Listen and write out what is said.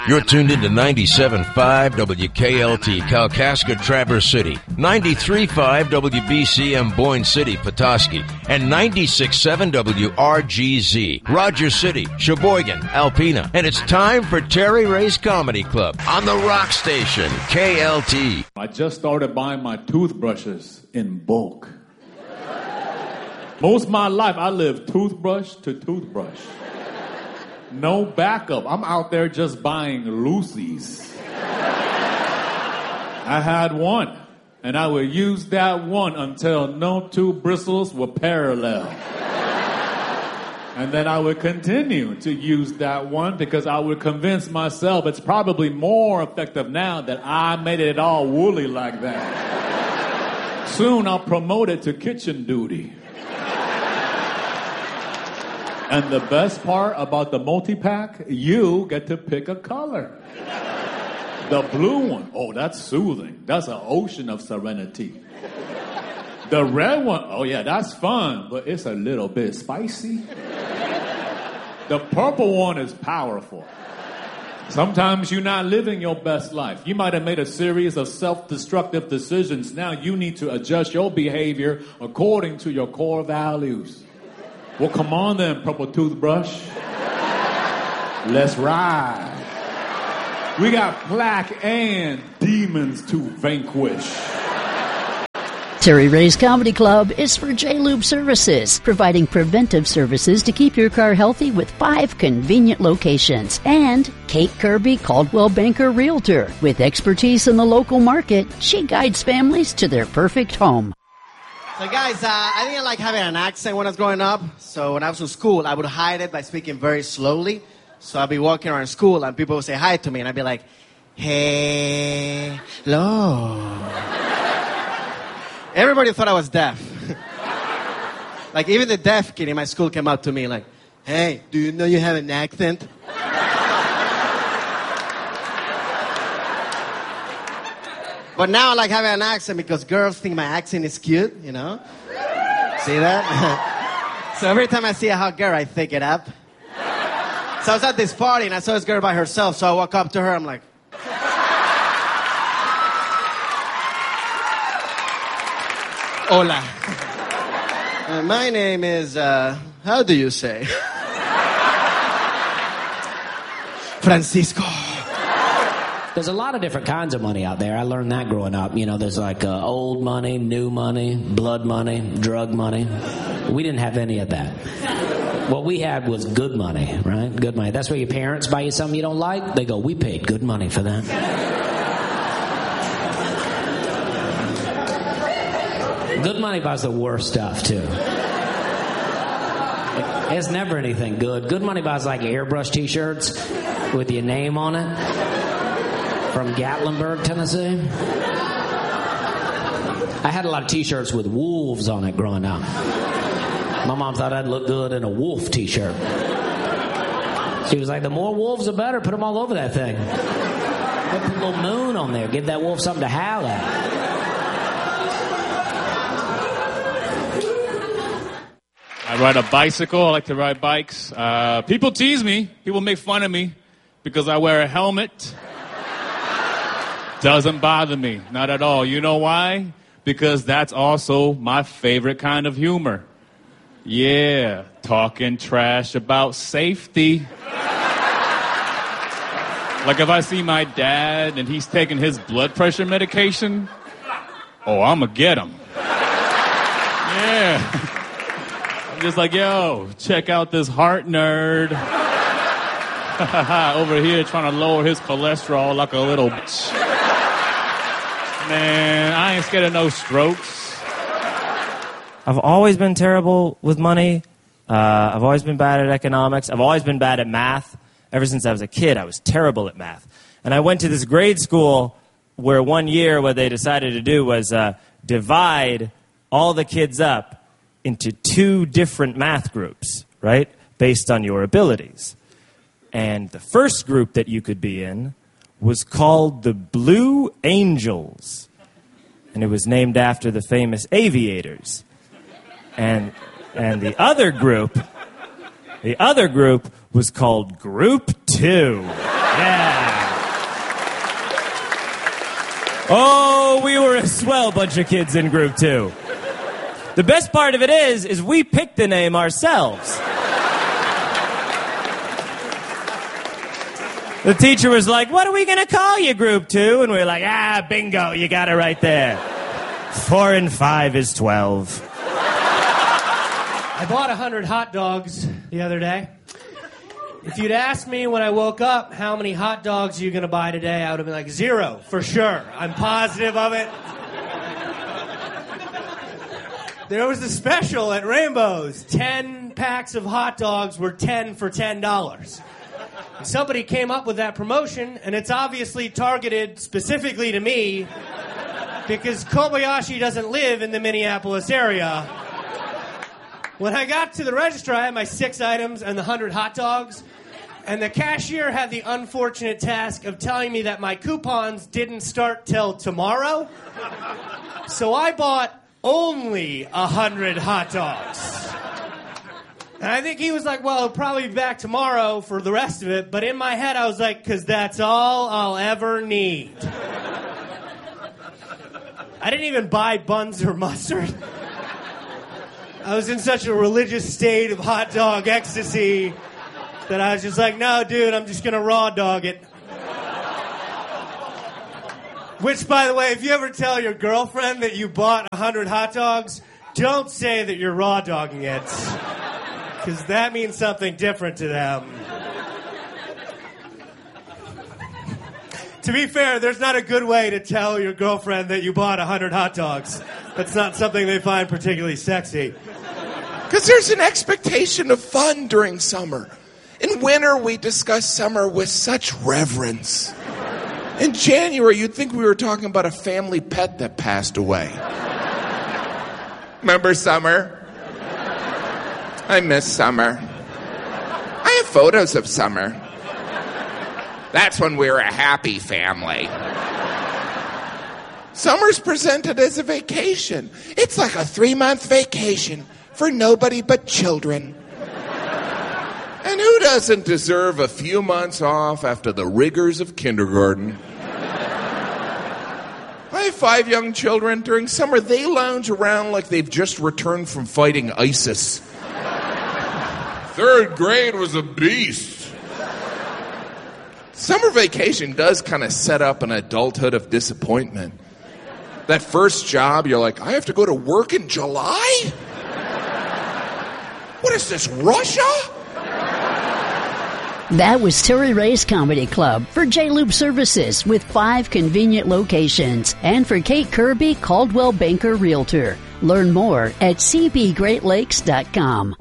You're tuned into 97.5 WKLT, Kalkaska, Traverse City, 93.5 WBCM, Boyne City, Petoskey, and 96.7 WRGZ, Rogers City, Sheboygan, Alpena. And it's time for Terry Ray's Comedy Club on the Rock Station, KLT. I just started buying my toothbrushes in bulk. Most of my life, I lived toothbrush to toothbrush. No backup. I'm out there just buying Lucy's. I had one, and I would use that one until no two bristles were parallel. And then I would continue to use that one because I would convince myself it's probably more effective now that I made it all woolly like that. Soon I'll promote it to kitchen duty. And the best part about the multi-pack, you get to pick a color. The blue one, oh, that's soothing. That's an ocean of serenity. The red one, oh yeah, that's fun, but it's a little bit spicy. The purple one is powerful. Sometimes you're not living your best life. You might have made a series of self-destructive decisions. Now you need to adjust your behavior according to your core values. Well, come on then, purple toothbrush. Let's ride. We got plaque and demons to vanquish. Terry Ray's Comedy Club is for J-Lube Services, providing preventive services to keep your car healthy with 5 convenient locations. And Kate Kirby, Caldwell Banker Realtor. With expertise in the local market, she guides families to their perfect home. So guys, I didn't like having an accent when I was growing up. So when I was in school, I would hide it by speaking very slowly. So I'd be walking around school and people would say hi to me and I'd be like, hello. Everybody thought I was deaf. Like even the deaf kid in my school came up to me like, hey, do you know you have an accent? But now I like having an accent because girls think my accent is cute, you know? See that? So every time I see a hot girl, I pick it up. So I was at this party and I saw this girl by herself, so I walk up to her, I'm like... Hola. My name is, how do you say? Francisco. There's a lot of different kinds of money out there. I learned that growing up. You know, there's like old money, new money, blood money, drug money. We didn't have any of that. What we had was good money, right? Good money. That's where your parents buy you something you don't like. They go, we paid good money for that. Good money buys the worst stuff, too. It's never anything good. Good money buys like airbrush t-shirts with your name on it. From Gatlinburg, Tennessee. I had a lot of t-shirts with wolves on it growing up. My mom thought I'd look good in a wolf t-shirt. She was like, the more wolves, the better. Put them all over that thing. Put a little moon on there. Give that wolf something to howl at. I ride a bicycle. I like to ride bikes. People tease me. People make fun of me because I wear a helmet. Doesn't bother me. Not at all. You know why? Because that's also my favorite kind of humor. Yeah, talking trash about safety. Like if I see my dad and he's taking his blood pressure medication, oh, I'm gonna get him. Yeah. I'm just like, yo, check out this heart nerd. Over here trying to lower his cholesterol like a little bitch. Man, I ain't scared of no strokes. I've always been terrible with money. I've always been bad at economics. I've always been bad at math. Ever since I was a kid, I was terrible at math. And I went to this grade school where one year what they decided to do was divide all the kids up into 2 different math groups, right, based on your abilities. And the first group that you could be in was called the Blue Angels. And it was named after the famous aviators. And the other group was called Group 2. Yeah. Oh, we were a swell bunch of kids in Group 2. The best part of it is we picked the name ourselves. The teacher was like, what are we going to call you, Group 2? And we were like, bingo, you got it right there. 4 and 5 is 12. I bought 100 hot dogs the other day. If you'd asked me when I woke up, how many hot dogs are you going to buy today, I would have been like, 0, for sure. I'm positive of it. There was a special at Rainbow's. 10 packs of hot dogs were 10 for $10. Somebody came up with that promotion, and it's obviously targeted specifically to me because Kobayashi doesn't live in the Minneapolis area. When I got to the register, I had my 6 items and the 100 hot dogs, and the cashier had the unfortunate task of telling me that my coupons didn't start till tomorrow. So I bought only 100 hot dogs. And I think he was like, well, he'll probably be back tomorrow for the rest of it. But in my head, I was like, because that's all I'll ever need. I didn't even buy buns or mustard. I was in such a religious state of hot dog ecstasy that I was just like, no, dude, I'm just going to raw dog it. Which, by the way, if you ever tell your girlfriend that you bought 100 hot dogs, don't say that you're raw dogging it. Because that means something different to them. To be fair, there's not a good way to tell your girlfriend that you bought 100 hot dogs. That's not something they find particularly sexy. Because there's an expectation of fun during summer. In winter, we discuss summer with such reverence. In January, you'd think we were talking about a family pet that passed away. Remember summer? I miss summer. I have photos of summer. That's when we were a happy family. Summer's presented as a vacation. It's like a 3-month vacation for nobody but children. And who doesn't deserve a few months off after the rigors of kindergarten? I have 5 young children. During summer, they lounge around like they've just returned from fighting ISIS. 3rd grade was a beast. Summer vacation does kind of set up an adulthood of disappointment. That first job, you're like, I have to go to work in July? What is this, Russia? That was Terry Ray's Comedy Club for J-Loop Services with 5 convenient locations. And for Kate Kirby, Caldwell Banker Realtor. Learn more at cbgreatlakes.com.